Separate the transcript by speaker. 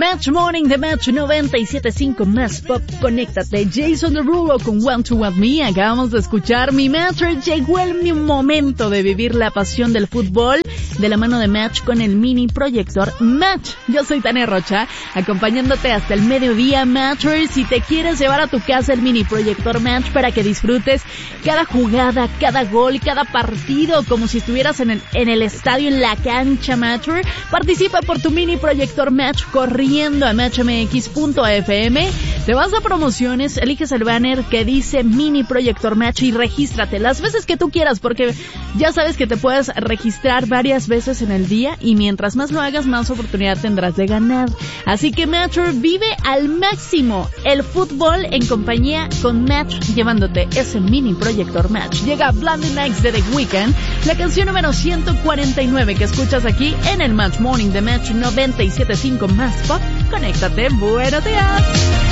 Speaker 1: Match Morning de Match 97.5 más pop. Conéctate. Jason Derulo con Want to Want Me. Acabamos de escuchar Mi Matcher. Llegó mi momento de vivir la pasión del fútbol de la mano de Match con el mini proyector Match. Yo soy Tania Rocha, acompañándote hasta el mediodía. Matcher, si te quieres llevar a tu casa el mini proyector Match para que disfrutes cada jugada, cada gol, cada partido, como si estuvieras en el estadio, en la cancha. Matcher, participa por tu mini proyector Match corriendo a matchmx.fm. Te vas a promociones, eliges el banner que dice mini proyector Match y regístrate las veces que tú quieras, porque ya sabes que te puedes registrar varias veces en el día y mientras más lo hagas, más oportunidad tendrás de ganar. Así que Matcher, vive al máximo el fútbol en compañía con Match, llevándote ese mini proyector Match. Llega Blinding Lights de The Weeknd, la canción número 149 que escuchas aquí en el Match Morning de Match 97.5 más pop. Conéctate, buenos días.